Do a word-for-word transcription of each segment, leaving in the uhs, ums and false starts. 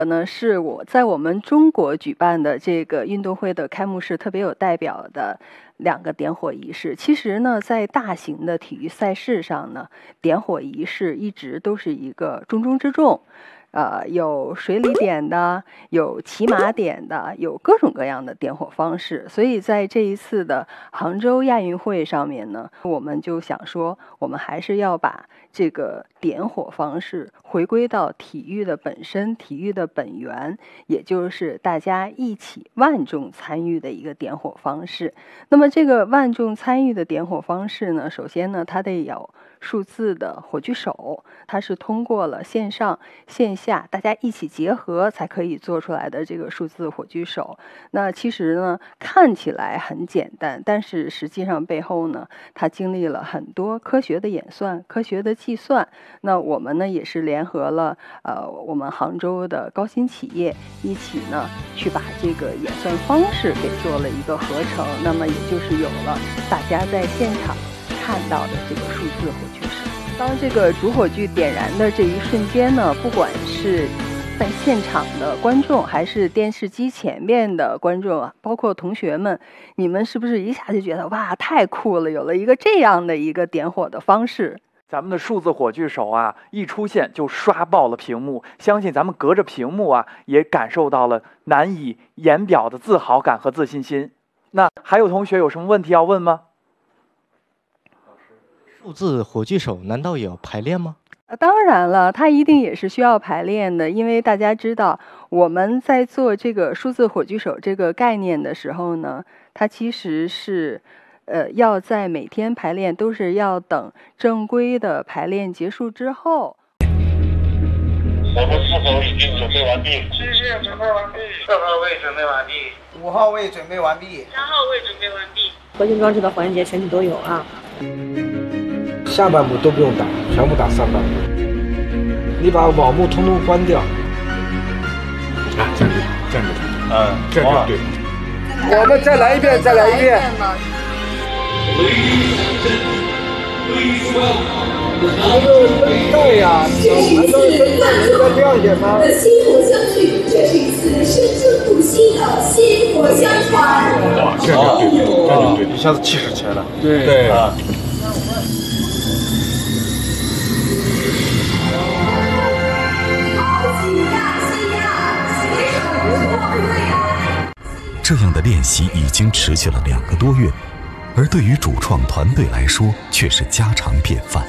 呢是我在我们中国举办的这个运动会的开幕式特别有代表的两个点火仪式。其实呢，在大型的体育赛事上呢，点火仪式一直都是一个重中之重。呃，有水里点的，有骑马点的，有各种各样的点火方式。所以在这一次的杭州亚运会上面呢，我们就想说，我们还是要把这个点火方式回归到体育的本身，体育的本源，也就是大家一起万众参与的一个点火方式。那么这个万众参与的点火方式呢，首先呢，它得有数字的火炬手，它是通过了线上线下大家一起结合才可以做出来的这个数字火炬手。那其实呢，看起来很简单，但是实际上背后呢，它经历了很多科学的演算、科学的计算。那我们呢，也是联合了呃我们杭州的高新企业一起呢，去把这个演算方式给做了一个合成。那么也就是有了大家在现场看到的这个数字火炬手。当这个主火炬点燃的这一瞬间呢，不管是在现场的观众还是电视机前面的观众啊，包括同学们，你们是不是一下就觉得哇，太酷了，有了一个这样的一个点火的方式。 咱们的数字火炬手啊，一出现就刷爆了屏幕，相信咱们隔着屏幕啊，也感受到了难以言表的自豪感和自信心。那还有同学有什么问题要问吗？ 数字火炬手难道也要排练吗？ 当然了，它一定也是需要排练的，因为大家知道我们在做这个数字火炬手这个概念的时候呢，它其实是呃要在每天排练，都是要等正规的排练结束之后。 我们是否已经准备完毕？ 谢谢，准备完毕。 四号位准备完毕。 五号位准备完毕。 三号位准备完毕。 核心装置的环节全体都有啊。 下半部都不用打，全部打上半部。你把网幕通通关掉。 啊，这样对，这样对，嗯，这样对。 我们再来一遍，再来一遍。这个分带呀，难道分带人家这样写吗？ 薪火相续，这是一次生生不息的薪火相传。 哇，这样对，这样对，一下子气势起来了。 对对啊。 这样的练习已经持续了两个多月，而对于主创团队来说却是家常便饭。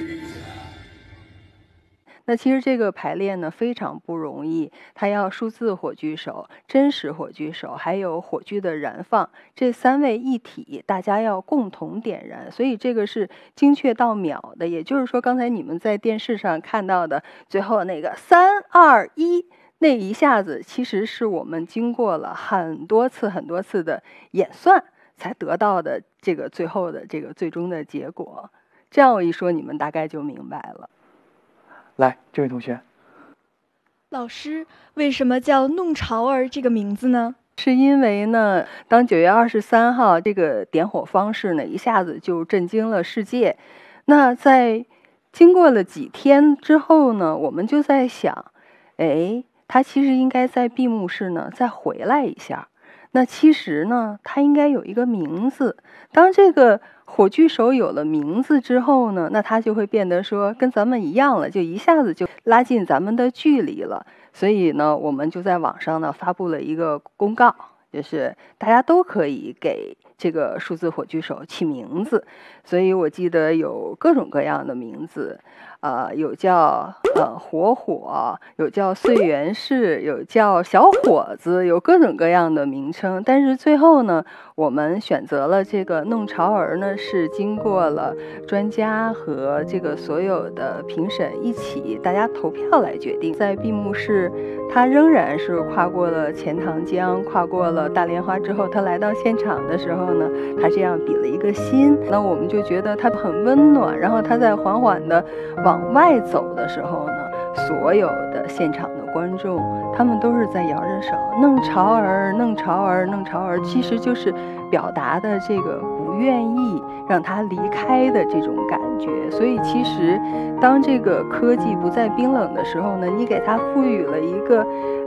那其实这个排练呢非常不容易，它要数字火炬手、真实火炬手，还有火炬的燃放，这三位一体，大家要共同点燃，所以这个是精确到秒的。也就是说，刚才你们在电视上看到的最后那个三二一。那一下子其实是我们经过了很多次很多次的演算才得到的这个最后的这个最终的结果。这样我一说，你们大概就明白了。 来，这位同学。 老师，为什么叫弄潮儿这个名字呢？ 是因为呢，当九月二十三号这个点火方式呢一下子就震惊了世界。那在经过了几天之后呢，我们就在想，哎，它其实应该在闭幕式呢再回来一下。那其实呢，它应该有一个名字。当这个火炬手有了名字之后呢，那它就会变得说跟咱们一样了，就一下子就拉近咱们的距离了。所以呢，我们就在网上呢发布了一个公告，就是大家都可以给这个数字火炬手起名字。所以我记得有各种各样的名字。呃，有叫呃火火，有叫岁元士，有叫小伙子，有各种各样的名称。但是最后呢，我们选择了这个弄潮儿呢，是经过了专家和这个所有的评审一起大家投票来决定。在闭幕式，他仍然是跨过了钱塘江，跨过了大莲花之后，他来到现场的时候呢，他这样比了一个心。那我们就觉得他很温暖，然后他在缓缓的往外走的时候呢，所有的现场的观众他们都是在摇着手，弄潮儿弄潮儿弄潮儿，其实就是表达的这个不愿意让他离开的这种感觉。所以其实当这个科技不再冰冷的时候呢，你给它赋予了一个